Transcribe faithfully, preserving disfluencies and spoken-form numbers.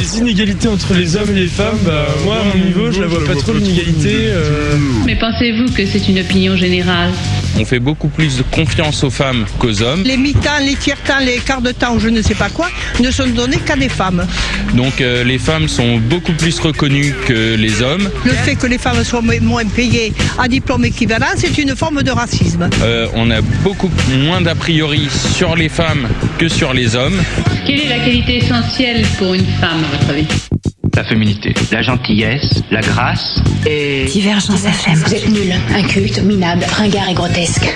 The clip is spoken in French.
les inégalités entre les hommes et les femmes, bah, moi à mon niveau je la vois pas trop l'inégalité. Euh... Mais pensez-vous que c'est une opinion générale ? On fait beaucoup plus de confiance aux femmes qu'aux hommes. Les mi-temps, les tiers-temps, les quarts de temps ou je ne sais pas quoi ne sont donnés qu'à des femmes. Donc euh, les femmes sont beaucoup plus reconnues que les hommes. Le fait que les femmes soient moins payées à diplôme équivalent, c'est une forme de racisme. Euh, on a beaucoup moins d'a priori sur les femmes que sur les hommes. Quelle est la qualité essentielle pour une femme, à votre avis ? La féminité, la gentillesse, la grâce et... Divergence F M. Vous êtes nul, inculte, minable, ringard et grotesque.